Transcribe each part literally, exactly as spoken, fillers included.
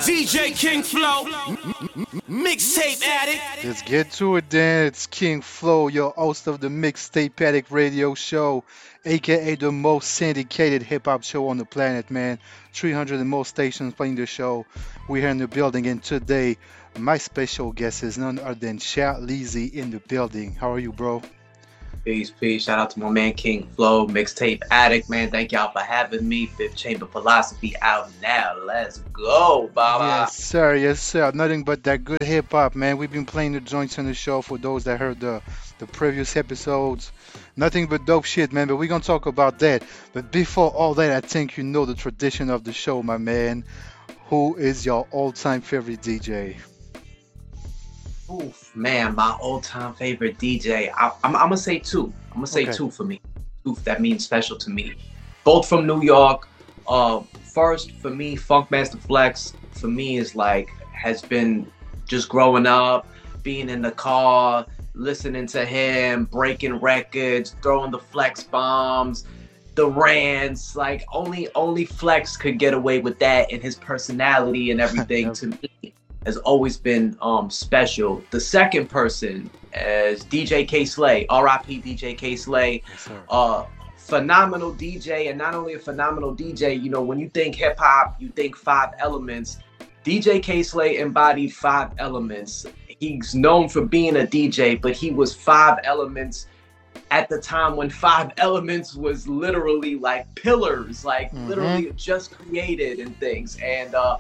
D J King Flow, mixtape addict. Let's get to it then. It's King Flow, your host of the Mixtape Addict Radio Show, aka the most syndicated hip hop show on the planet, man. three hundred and more stations playing the show. We're here in the building, and today my special guest is none other than Sha Leezy in the building. How are you, bro? Peace, peace. Shout out to my man King Flow, mixtape addict, man. Thank y'all for having me. Fifth Chamber Philosophy out now. Let's go, Baba. Yes, sir. Yes, sir. Nothing but that good hip hop, man. We've been playing the joints on the show for those that heard the the previous episodes. Nothing but dope shit, man. But we're gonna talk about that. But before all that, I think you know the tradition of the show, my man. Who is your all-time favorite D J? Oof, man, my all-time favorite D J. I, I'm, I'm gonna say two. I'm gonna say Okay. two for me. Two that means special to me. Both from New York. Uh, first for me, Funkmaster Flex. For me is like has been just growing up, being in the car, listening to him, breaking records, throwing the flex bombs, the rants. Like only only Flex could get away with that, and his personality and everything Yep. to me has always been um special. The second person is D J K Slay, R I P D J K Slay. Yes, sir. Uh, phenomenal D J, and not only a phenomenal D J. You know, when you think hip hop, you think Five Elements. D J K Slay embodied Five Elements. He's known for being a D J, but he was Five Elements at the time when Five Elements was literally like pillars, like Mhm. literally just created and things. And uh,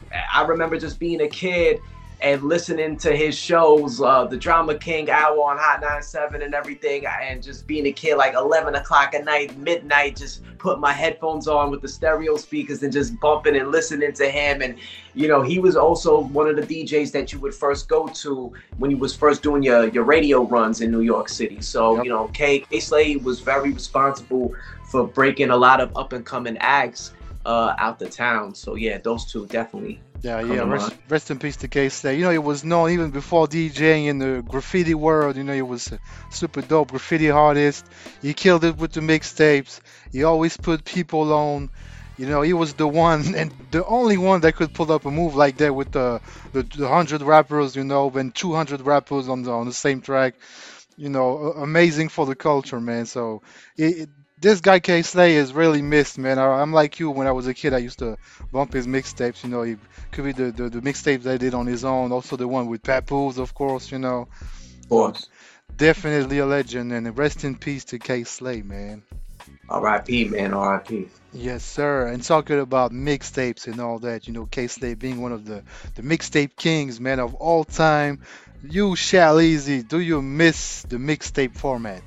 I remember just being a kid and listening to his shows, uh, the Drama King Hour on Hot ninety-seven and everything, and just being a kid like eleven o'clock at night, midnight, just put my headphones on with the stereo speakers and just bumping and listening to him. And, you know, he was also one of the D Js that you would first go to when you was first doing your, your radio runs in New York City. So, Yep. you know, K. K. Slay was very responsible for breaking a lot of up and coming acts uh, out the town. So, yeah, those two definitely. Yeah, Come yeah. to Rest, mind. rest in peace to K-Slay. You know, he was known even before DJing in the graffiti world. You know, he was a super dope graffiti artist. He killed it with the mixtapes. He always put people on. You know, he was the one and the only one that could pull up a move like that with the the, the hundred rappers. You know, when two hundred rappers on the on the same track. You know, a- amazing for the culture, man. So it, it- this guy K Slay is really missed, man. I, I'm like you. When I was a kid, I used to bump his mixtapes. You know, he could be the, the, the mixtapes that I did on his own. Also the one with Papoose, of course. You know, Of course. definitely a legend. And rest in peace to K Slay, man. R I P, man, R I P. Yes, sir. And talking about mixtapes and all that, you know, K Slay being one of the the mixtape kings, man, of all time. You, Shall Easy, do you miss the mixtape format?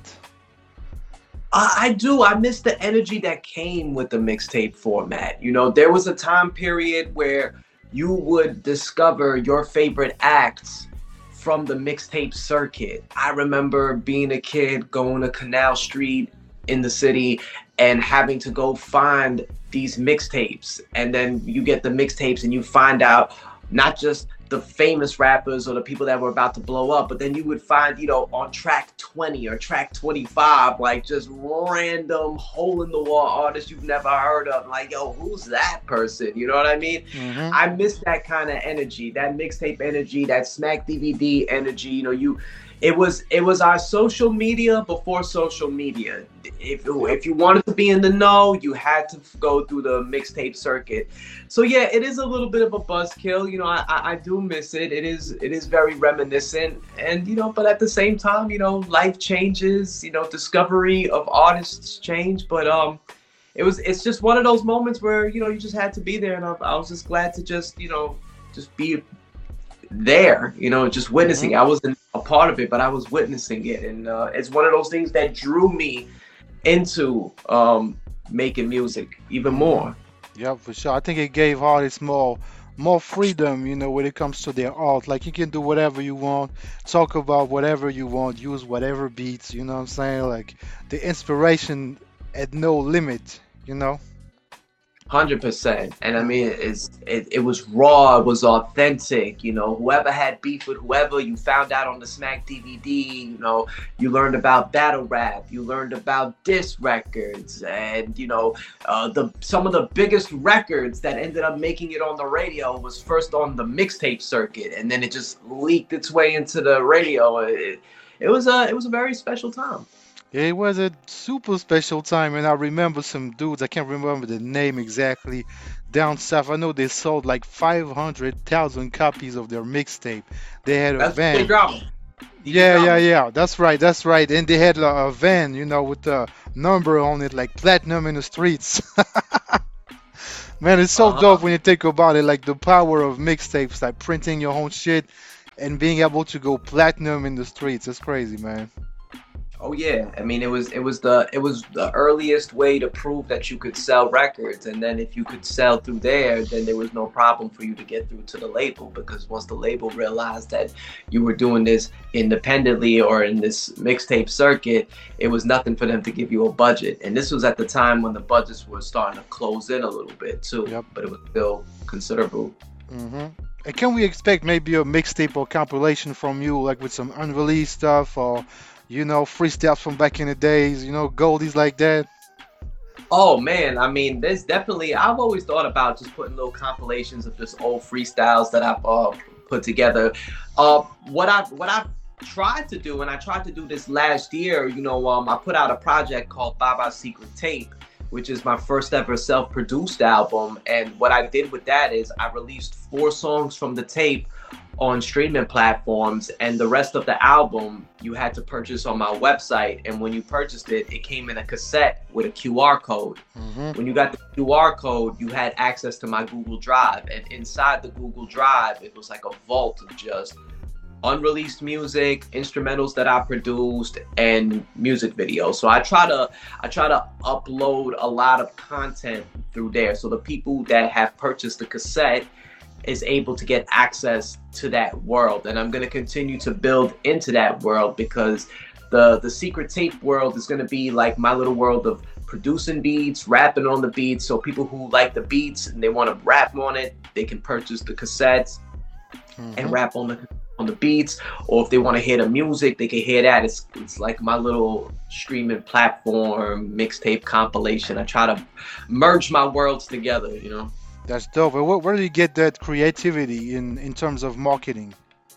I, I do. I miss the energy that came with the mixtape format. You know, there was a time period where you would discover your favorite acts from the mixtape circuit. I remember being a kid going to Canal Street in the city and having to go find these mixtapes. And then you get the mixtapes and you find out not just the famous rappers or the people that were about to blow up, but then you would find, you know, on track twenty or track twenty-five, like just random hole in the wall artists you've never heard of. Like, yo, who's that person? You know what I mean? Hmm. I miss that kind of energy, that mixtape energy, that Smack D V D energy. You know, you, it was it was our social media before social media. If if you wanted to be in the know, you had to go through the mixtape circuit. So yeah, it is a little bit of a buzzkill. You know, I, I I do miss it. It is it is very reminiscent, and you know, but at the same time, you know, life changes. You know, discovery of artists change, but um. It was. It's just one of those moments where you know you just had to be there, and I, I was just glad to just you know just be there. You know, just witnessing. Hmm. I wasn't a part of it, but I was witnessing it, and uh, it's one of those things that drew me into um, making music even more. Yeah, for sure. I think it gave artists more more freedom, you know, when it comes to their art. Like you can do whatever you want, talk about whatever you want, use whatever beats, you know what I'm saying? Like the inspiration had no limit, you know? Hundred percent, and I mean, it's it, it was raw, it was authentic. You know, whoever had beef with whoever, you found out on the Smack D V D. You know, you learned about battle rap, you learned about diss records, and you know, uh, the some of the biggest records that ended up making it on the radio was first on the mixtape circuit, and then it just leaked its way into the radio. It, it was a it was a very special time. It was a super special time, and I remember some dudes, I can't remember the name exactly, down south. I know they sold like five hundred thousand copies of their mixtape. They had a That's van. D J Drama. D J Yeah, yeah, Drama. yeah. That's right, that's right. And they had a, a van, you know, with a number on it, like platinum in the streets. Man, it's so Uh-huh. dope when you think about it, like the power of mixtapes, like printing your own shit and being able to go platinum in the streets. It's crazy, man. Oh yeah, I mean it was it was the it was the earliest way to prove that you could sell records, and then if you could sell through there, then there was no problem for you to get through to the label, because once the label realized that you were doing this independently or in this mixtape circuit, it was nothing for them to give you a budget. And this was at the time when the budgets were starting to close in a little bit too, Yep. but it was still considerable. hmm And can we expect maybe a mixtape or compilation from you, like with some unreleased stuff or, you know, freestyles from back in the days, you know, goldies like that? Oh man, I mean, there's definitely. I've always thought about just putting little compilations of just old freestyles that I've uh, put together. Uh, what I what I've tried to do, and I tried to do this last year. You know, um, I put out a project called Baba's Secret Tape, which is my first ever self-produced album. And what I did with that is I released four songs from the tape on streaming platforms, and the rest of the album you had to purchase on my website. And when you purchased it, it came in a cassette with a Q R code. hmm When you got the Q R code, you had access to my Google Drive, and inside the Google Drive, it was like a vault of just unreleased music, instrumentals that I produced, and music videos. So I try to I try to upload a lot of content through there, so the people that have purchased the cassette is able to get access to that world. And I'm going to continue to build into that world, because the the secret tape world is going to be like my little world of producing beats, rapping on the beats. So people who like the beats and they want to rap on it, they can purchase the cassettes and hmm rap on the on the beats. Or if they want to hear the music, they can hear that. It's it's like my little streaming platform mixtape compilation. I try to merge my worlds together, you know. That's dope. And where, where do you get that creativity in in terms of marketing?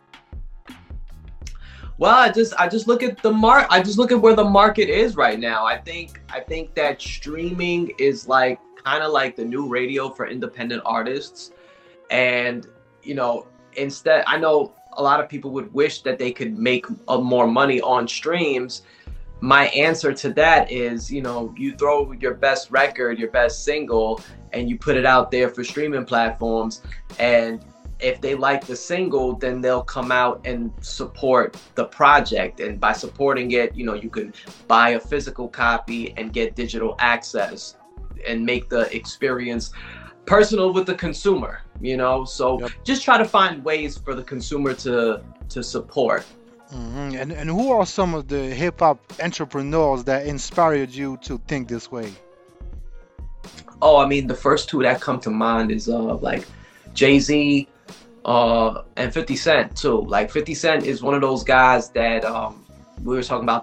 Well, I just I just look at the mark. I just look at where the market is right now. I think I think that streaming is like kind of like the new radio for independent artists. And you know, instead, I know a lot of people would wish that they could make uh, more money on streams. My answer to that is, you know, you throw your best record, your best single, and you put it out there for streaming platforms. And if they like the single, then they'll come out and support the project. And by supporting it, you know, you can buy a physical copy and get digital access and make the experience personal with the consumer, you know. So Yep. just try to find ways for the consumer to to support. hmm And and who are some of the hip hop entrepreneurs that inspired you to think this way? Oh, I mean, the first two that come to mind is uh like Jay-Z uh and fifty Cent too. Like fifty Cent is one of those guys that um we were talking about